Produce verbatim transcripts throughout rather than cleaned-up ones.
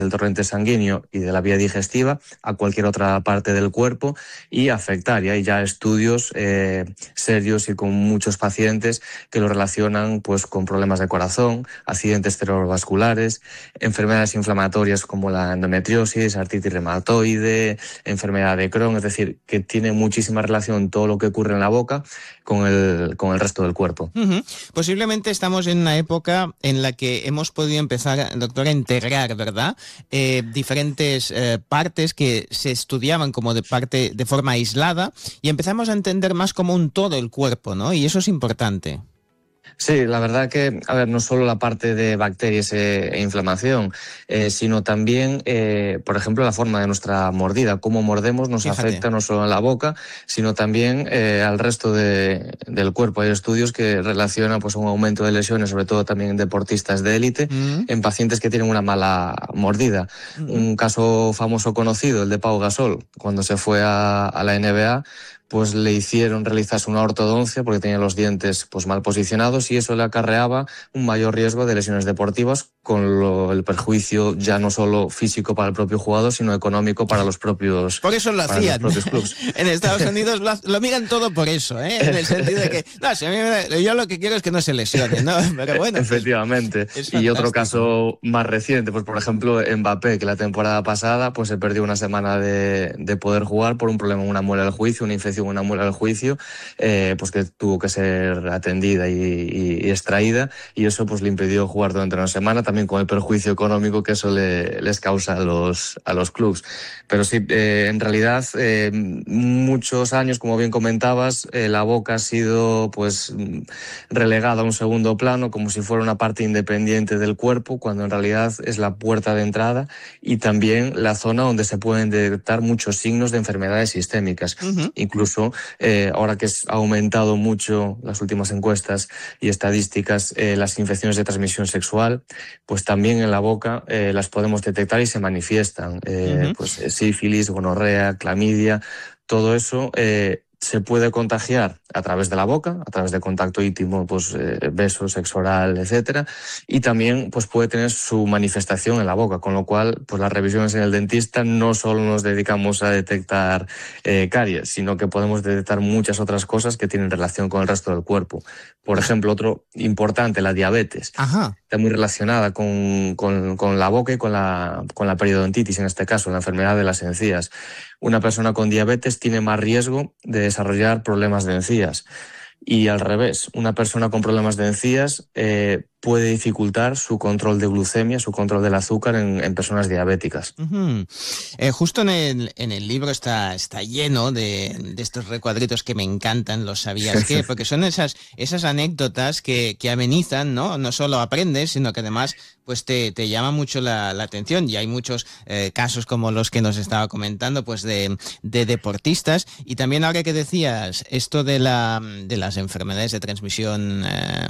del torrente sanguíneo y de la vía digestiva a cualquier otra parte del cuerpo y afectar. Y hay ya estudios eh, serios y con muchos pacientes que lo relacionan pues con problemas de corazón, accidentes cerebrovasculares, enfermedades inflamatorias como la endometriosis, artritis reumatoide, enfermedad de Crohn, es decir, que tiene muchísima relación todo lo que ocurre en la boca con el, con el resto del cuerpo. Uh-huh. Posiblemente estamos en una época en la que hemos podido empezar, doctor, a integrar, ¿verdad?, Eh, diferentes eh, partes que se estudiaban como de parte de forma aislada y empezamos a entender más como un todo el cuerpo, ¿no? Y eso es importante. Sí, la verdad que, a ver, no solo la parte de bacterias e, e inflamación, eh, sino también, eh, por ejemplo, la forma de nuestra mordida, cómo mordemos nos Fíjate. afecta no solo a la boca, sino también eh, al resto de, del cuerpo. Hay estudios que relacionan pues, un aumento de lesiones, sobre todo también en deportistas de élite, mm. en pacientes que tienen una mala mordida. Mm. Un caso famoso conocido, el de Pau Gasol, cuando se fue a, a la N B A, pues le hicieron realizarse una ortodoncia porque tenía los dientes pues mal posicionados y eso le acarreaba un mayor riesgo de lesiones deportivas, con lo, el perjuicio ya no solo físico para el propio jugador, sino económico para los propios Por eso lo hacían. Clubes. En Estados Unidos lo, lo miran todo por eso, ¿eh? En el sentido de que, no, si a mí me, yo lo que quiero es que no se lesione, ¿no? Pero bueno. Efectivamente. Y otro caso más reciente, pues por ejemplo, Mbappé, que la temporada pasada pues se perdió una semana de, de poder jugar por un problema en una muela del juicio, una infección en una muela del juicio, eh, pues que tuvo que ser atendida y, y, y extraída, y eso pues le impidió jugar durante una semana, también con el perjuicio económico que eso le, les causa a los, a los clubes. Pero sí, eh, en realidad, eh, muchos años, como bien comentabas, eh, la boca ha sido pues relegada a un segundo plano, como si fuera una parte independiente del cuerpo, cuando en realidad es la puerta de entrada y también la zona donde se pueden detectar muchos signos de enfermedades sistémicas. Uh-huh. Incluso eh, ahora que ha aumentado mucho las últimas encuestas y estadísticas, eh, las infecciones de transmisión sexual, pues también en la boca eh, las podemos detectar y se manifiestan. Eh, uh-huh. Pues sífilis, gonorrea, clamidia, todo eso eh, se puede contagiar a través de la boca, a través de contacto íntimo, pues eh, beso, sexo oral, etcétera, y también pues puede tener su manifestación en la boca, con lo cual pues las revisiones en el dentista no solo nos dedicamos a detectar eh, caries, sino que podemos detectar muchas otras cosas que tienen relación con el resto del cuerpo. Por ejemplo, otro importante, la diabetes. Ajá. Está muy relacionada con, con, con la boca y con la, con la periodontitis, en este caso, la enfermedad de las encías. Una persona con diabetes tiene más riesgo de desarrollar problemas de encías. Y al revés, una persona con problemas de encías eh, puede dificultar su control de glucemia, su control del azúcar en, en personas diabéticas. Uh-huh. Eh, justo en el, en el libro está, está lleno de, de estos recuadritos que me encantan, los sabías qué, porque son esas, esas anécdotas que, que amenizan, ¿no? No solo aprendes, sino que además pues te, te llama mucho la, la atención, y hay muchos eh, casos como los que nos estaba comentando, pues de, de deportistas. Y también ahora que decías esto de, la, de las enfermedades de transmisión eh,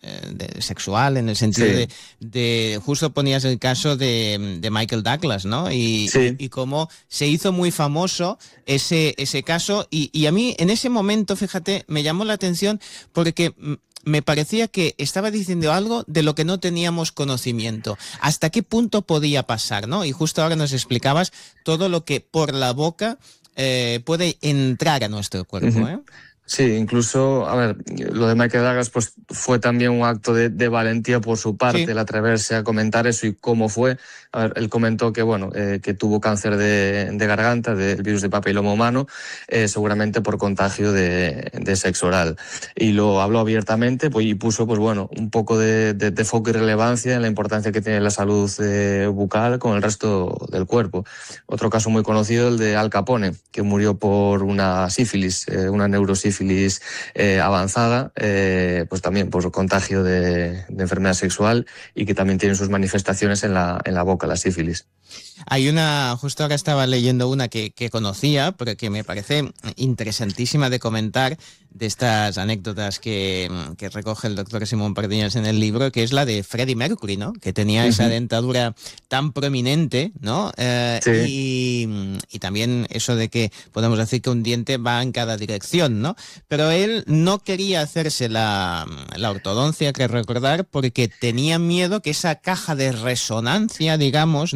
de, sexual, en el sentido sí. de, de, justo ponías el caso de, de Michael Douglas, ¿no? Y, sí. y, y cómo se hizo muy famoso ese, ese caso, y, y a mí en ese momento, fíjate, me llamó la atención porque me parecía que estaba diciendo algo de lo que no teníamos conocimiento. ¿Hasta qué punto podía pasar, no? Y justo ahora nos explicabas todo lo que por la boca eh, puede entrar a nuestro cuerpo, ¿eh? Sí, incluso, a ver, lo de Michael Douglas pues fue también un acto de, de valentía por su parte, sí. el atreverse a comentar eso y cómo fue. A ver, él comentó que, bueno, eh, que tuvo cáncer de, de garganta, del virus de papiloma humano, eh, seguramente por contagio de, de sexo oral. Y lo habló abiertamente pues, y puso, pues bueno, un poco de, de, de foco y relevancia en la importancia que tiene la salud eh, bucal con el resto del cuerpo. Otro caso muy conocido, el de Al Capone, que murió por una sífilis, eh, una neurosífilis Eh, avanzada, eh, pues también por contagio de, de enfermedad sexual, y que también tiene sus manifestaciones en la, en la boca, la sífilis. Hay una, justo ahora estaba leyendo una que, que conocía, pero que me parece interesantísima de comentar, de estas anécdotas que, que recoge el doctor Simón Pardiñas en el libro, que es la de Freddie Mercury, ¿no? Que tenía uh-huh. esa dentadura tan prominente, ¿no? Eh, sí. y, y también eso de que podemos decir que un diente va en cada dirección, ¿no? Pero él no quería hacerse la, la ortodoncia, que recordar, porque tenía miedo que esa caja de resonancia, digamos, ¿no?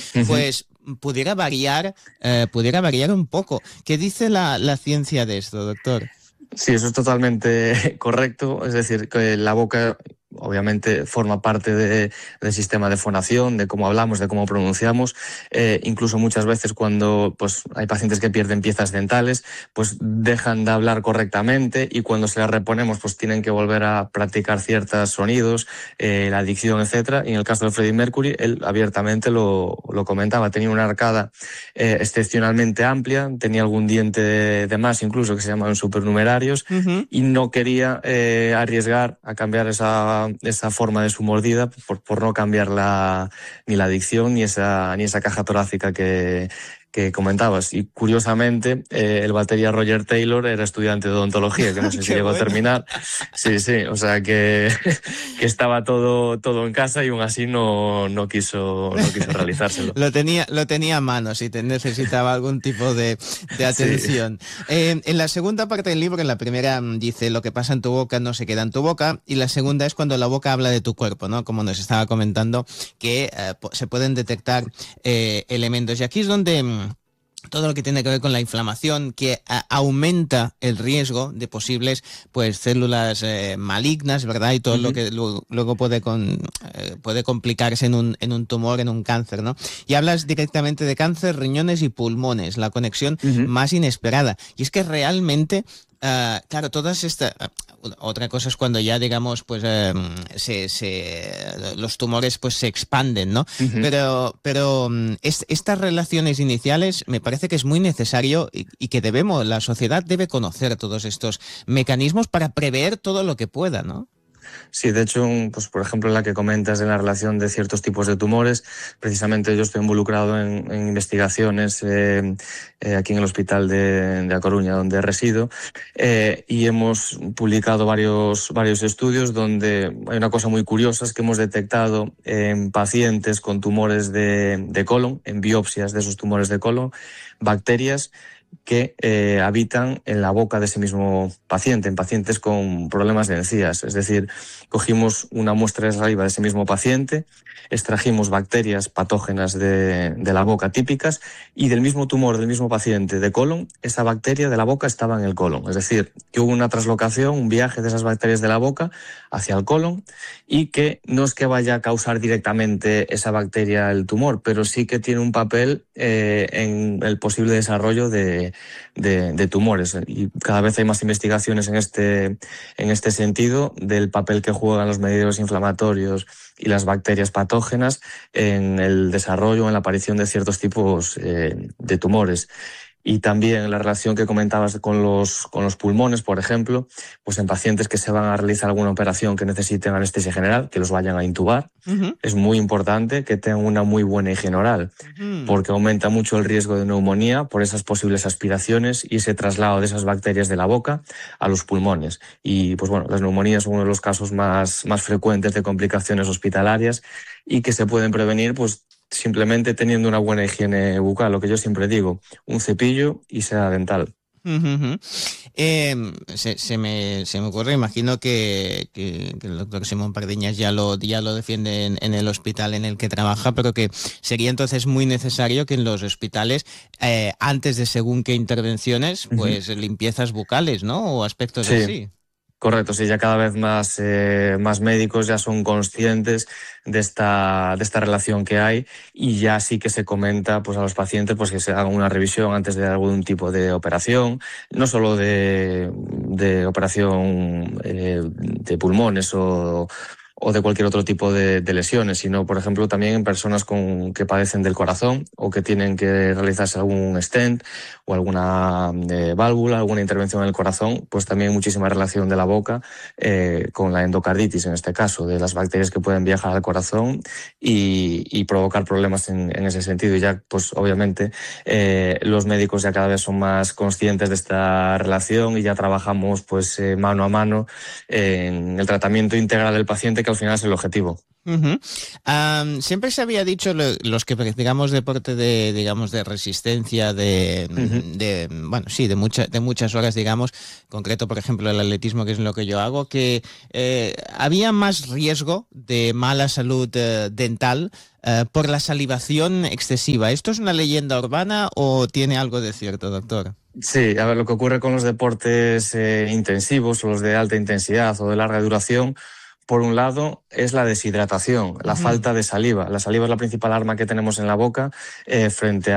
uh-huh. pues pudiera variar, eh, pudiera variar un poco. ¿Qué dice la, la ciencia de esto, doctor? Sí, eso es totalmente correcto. Es decir, que la boca obviamente forma parte de, del sistema de fonación, de cómo hablamos, de cómo pronunciamos. Eh, incluso muchas veces cuando pues, hay pacientes que pierden piezas dentales, pues dejan de hablar correctamente y cuando se las reponemos pues tienen que volver a practicar ciertos sonidos, eh, la dicción, etcétera. Y en el caso de Freddie Mercury, él abiertamente lo, lo comentaba. Tenía una arcada eh, excepcionalmente amplia, tenía algún diente de, de más incluso que se llamaban supernumerarios, uh-huh. y no quería eh, arriesgar a cambiar esa esa forma de su mordida por, por no cambiar la, ni la dicción ni esa, ni esa caja torácica que, que comentabas. Y curiosamente, eh, el batería Roger Taylor era estudiante de odontología, que no sé si llegó bueno. a terminar. Sí, sí, o sea que, que estaba todo, todo en casa y aún así no, no, quiso, no quiso realizárselo. lo, tenía, lo tenía a mano si te necesitaba algún tipo de, de atención. Sí. Eh, en la segunda parte del libro, en la primera dice lo que pasa en tu boca no se queda en tu boca, y la segunda es cuando la boca habla de tu cuerpo, ¿no? Como nos estaba comentando, que eh, se pueden detectar eh, elementos. Y aquí es donde todo lo que tiene que ver con la inflamación, que a, aumenta el riesgo de posibles pues células eh, malignas, ¿verdad? Y todo uh-huh. lo que lo, luego puede con, eh, puede complicarse en un, en un tumor, en un cáncer, ¿no? Y hablas directamente de cáncer, riñones y pulmones, la conexión uh-huh. más inesperada. Y es que realmente Uh, claro, todas estas... Uh, otra cosa es cuando ya, digamos, pues uh, se, se, los tumores pues se expanden, ¿no? Uh-huh. Pero, pero um, es, estas relaciones iniciales me parece que es muy necesario y, y que debemos, la sociedad debe conocer todos estos mecanismos para prever todo lo que pueda, ¿no? Sí, de hecho, pues por ejemplo, en la que comentas en la relación de ciertos tipos de tumores, precisamente yo estoy involucrado en, en investigaciones eh, eh, aquí en el hospital de, de A Coruña, donde resido, eh, y hemos publicado varios, varios estudios donde hay una cosa muy curiosa, es que hemos detectado en pacientes con tumores de, de colon, en biopsias de esos tumores de colon, bacterias que eh, habitan en la boca de ese mismo paciente, en pacientes con problemas de encías. Es decir, cogimos una muestra de saliva de ese mismo paciente, extrajimos bacterias patógenas de, de la boca típicas y del mismo tumor del mismo paciente de colon, esa bacteria de la boca estaba en el colon. Es decir, que hubo una traslocación, un viaje de esas bacterias de la boca hacia el colon y que no es que vaya a causar directamente esa bacteria el tumor, pero sí que tiene un papel eh, en el posible desarrollo de De, de tumores, y cada vez hay más investigaciones en este, en este sentido del papel que juegan los mediadores inflamatorios y las bacterias patógenas en el desarrollo, en la aparición de ciertos tipos eh, de tumores. Y también la relación que comentabas con los, con los pulmones, por ejemplo, pues en pacientes que se van a realizar alguna operación que necesiten anestesia general, que los vayan a intubar, uh-huh. es muy importante que tengan una muy buena higiene oral, uh-huh. porque aumenta mucho el riesgo de neumonía por esas posibles aspiraciones y ese traslado de esas bacterias de la boca a los pulmones. Y pues bueno, las neumonías son uno de los casos más, más frecuentes de complicaciones hospitalarias y que se pueden prevenir pues simplemente teniendo una buena higiene bucal, lo que yo siempre digo, un cepillo y seda dental. Uh-huh. Eh, se, se, me, se me ocurre, imagino que, que, que el doctor Simón Pardiñas ya lo, ya lo defiende en, en el hospital en el que trabaja, pero que sería entonces muy necesario que en los hospitales, eh, antes de según qué intervenciones, pues uh-huh. limpiezas bucales, ¿no? O aspectos sí. así. Correcto, sí, ya cada vez más, eh, más médicos ya son conscientes de esta, de esta relación que hay y ya sí que se comenta pues, a los pacientes pues, que se hagan una revisión antes de algún tipo de operación, no solo de, de operación eh, de pulmones o, o de cualquier otro tipo de, de lesiones, sino, por ejemplo, también en personas con, que padecen del corazón o que tienen que realizarse algún stent o alguna eh, válvula, alguna intervención en el corazón, pues también muchísima relación de la boca eh, con la endocarditis, en este caso, de las bacterias que pueden viajar al corazón y, y provocar problemas en, en ese sentido. Y ya, pues obviamente, eh, los médicos ya cada vez son más conscientes de esta relación y ya trabajamos pues eh, mano a mano en el tratamiento integral del paciente, que al final es el objetivo. Uh-huh. Um, siempre se había dicho lo, los que practicamos deporte de, digamos, de resistencia, de, Uh-huh. de bueno, sí, de, mucha, de muchas horas, digamos, concreto, por ejemplo, el atletismo, que es lo que yo hago, que eh, había más riesgo de mala salud eh, dental eh, por la salivación excesiva. ¿Esto es una leyenda urbana o tiene algo de cierto, doctor? Sí, a ver, lo que ocurre con los deportes eh, intensivos o los de alta intensidad o de larga duración, por un lado, es la deshidratación, la Uh-huh. falta de saliva. La saliva es la principal arma que tenemos en la boca eh, frente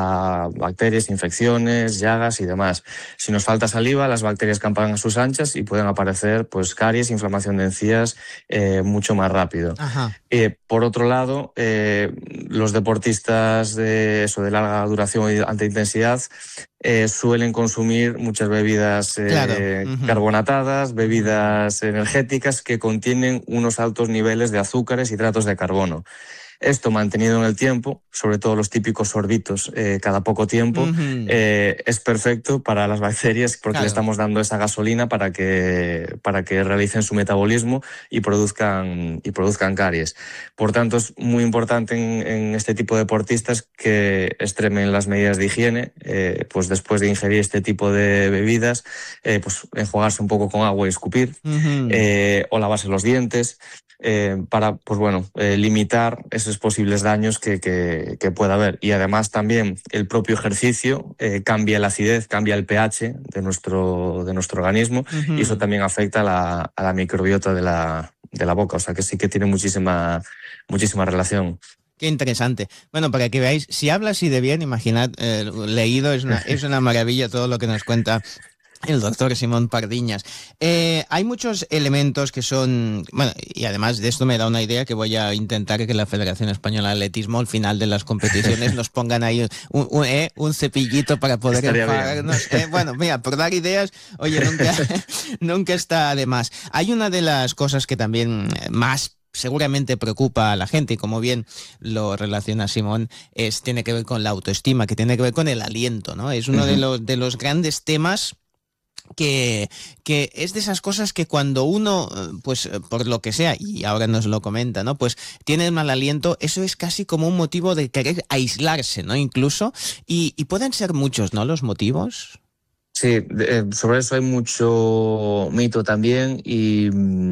a bacterias, infecciones, llagas y demás. Si nos falta saliva, las bacterias campan a sus anchas y pueden aparecer pues, caries, inflamación de encías eh, mucho más rápido. Ajá. Eh, por otro lado, eh, los deportistas de, eso, de larga duración y alta intensidad eh, suelen consumir muchas bebidas eh, Claro. Uh-huh. carbonatadas, bebidas energéticas que contienen unos altos niveles de azúcares y hidratos de carbono. Esto mantenido en el tiempo, sobre todo los típicos sorbitos eh, cada poco tiempo, Uh-huh. eh, es perfecto para las bacterias porque Claro. le estamos dando esa gasolina para que, para que realicen su metabolismo y produzcan, y produzcan caries. Por tanto, es muy importante en, en este tipo de deportistas que extremen las medidas de higiene, eh, pues después de ingerir este tipo de bebidas, eh, pues enjuagarse un poco con agua y escupir, Uh-huh. eh, o lavarse los dientes. Eh, para pues bueno, eh, limitar esos posibles daños que, que, que pueda haber. Y además también el propio ejercicio eh, cambia la acidez, cambia el pH de nuestro, de nuestro organismo uh-huh. y eso también afecta a la, a la microbiota de la, de la boca. O sea que sí que tiene muchísima, muchísima relación. Qué interesante. Bueno, para que veáis, si habla así de bien, imaginad, eh, leído, es una, es una maravilla todo lo que nos cuenta el doctor Simón Pardiñas. Eh, hay muchos elementos que son... Bueno, y además de esto me da una idea que voy a intentar que la Federación Española de Atletismo al final de las competiciones nos pongan ahí un, un, eh, un cepillito para poder enfadarnos. Eh, bueno, mira, por dar ideas, oye, nunca, nunca está de más. Hay una de las cosas que también más seguramente preocupa a la gente, y como bien lo relaciona Simón, es, tiene que ver con la autoestima, que tiene que ver con el aliento, ¿no? Es uno uh-huh. de los, de los grandes temas Que, que es de esas cosas que cuando uno, pues por lo que sea, y ahora nos lo comenta, ¿no? Pues tiene mal aliento, eso es casi como un motivo de querer aislarse, ¿no? Incluso, y, y pueden ser muchos, ¿no? Los motivos. Sí, eh, sobre eso hay mucho mito también y,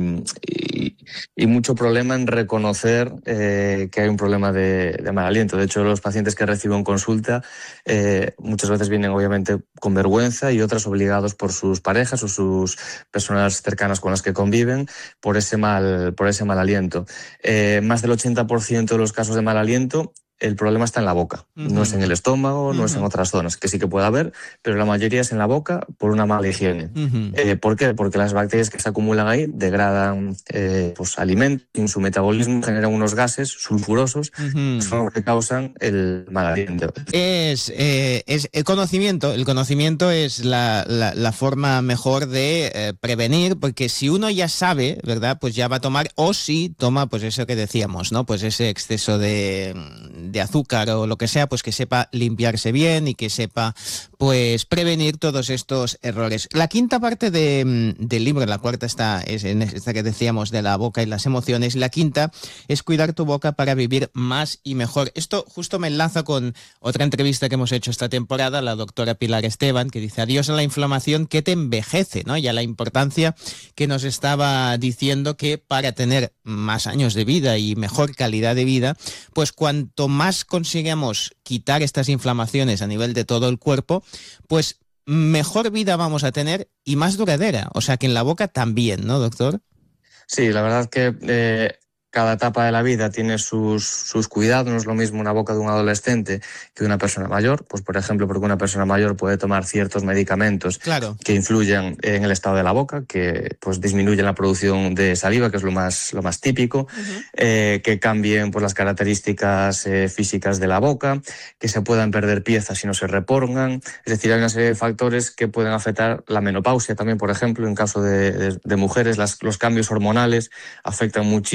y, y mucho problema en reconocer eh, que hay un problema de, de mal aliento. De hecho, los pacientes que reciben consulta eh, muchas veces vienen obviamente con vergüenza y otras obligados por sus parejas o sus personas cercanas con las que conviven por ese mal, por ese mal aliento. Eh, más del ochenta por ciento de los casos de mal aliento, el problema está en la boca, uh-huh. no es en el estómago, uh-huh. no es en otras zonas, que sí que puede haber, pero la mayoría es en la boca por una mala higiene. Uh-huh. Eh, ¿Por qué? Porque las bacterias que se acumulan ahí degradan eh, pues, alimentos, en su metabolismo generan unos gases sulfurosos uh-huh. que son los que causan el mal aliento. Es, eh, es el conocimiento, el conocimiento es la, la, la forma mejor de eh, prevenir, porque si uno ya sabe, ¿verdad? Pues ya va a tomar, o si toma, pues eso que decíamos, ¿no? Pues ese exceso de... de azúcar o lo que sea, pues que sepa limpiarse bien y que sepa pues prevenir todos estos errores. La quinta parte de, del libro, la cuarta está es en esta que decíamos de la boca y las emociones, la quinta es cuidar tu boca para vivir más y mejor. Esto justo me enlaza con otra entrevista que hemos hecho esta temporada, la doctora Pilar Esteban, que dice adiós a la inflamación que te envejece, ¿no? Y a la importancia que nos estaba diciendo que para tener más años de vida y mejor calidad de vida, pues cuanto más más consigamos quitar estas inflamaciones a nivel de todo el cuerpo, pues mejor vida vamos a tener y más duradera. O sea que en la boca también, ¿no, doctor? Sí, la verdad que eh, cada etapa de la vida tiene sus, sus cuidados. No es lo mismo una boca de un adolescente que de una persona mayor. Pues, por ejemplo, porque una persona mayor puede tomar ciertos medicamentos claro. que influyen en el estado de la boca, que pues disminuyen la producción de saliva, que es lo más, lo más típico, uh-huh. eh, que cambien pues, las características eh, físicas de la boca, que se puedan perder piezas y no se repongan. Es decir, hay una serie de factores que pueden afectar la menopausia también, por ejemplo, en caso de, de, de mujeres. Las, los cambios hormonales afectan muchísimo a la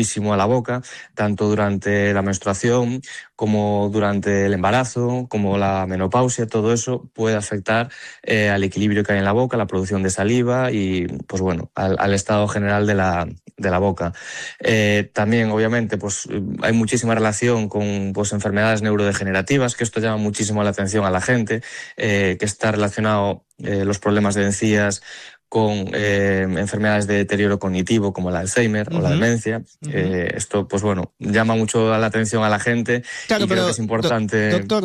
boca, tanto durante la menstruación como durante el embarazo, como la menopausia. Todo eso puede afectar eh, al equilibrio que hay en la boca, la producción de saliva y, pues bueno, al, al estado general de la, de la boca. Eh, también, obviamente, pues hay muchísima relación con pues, enfermedades neurodegenerativas, que esto llama muchísimo la atención a la gente, eh, que está relacionado eh, los problemas de encías con eh, enfermedades de deterioro cognitivo como el Alzheimer uh-huh. o la demencia. Uh-huh. Eh, esto, pues bueno, llama mucho la atención a la gente claro, y pero, creo que es importante... Do- doctor,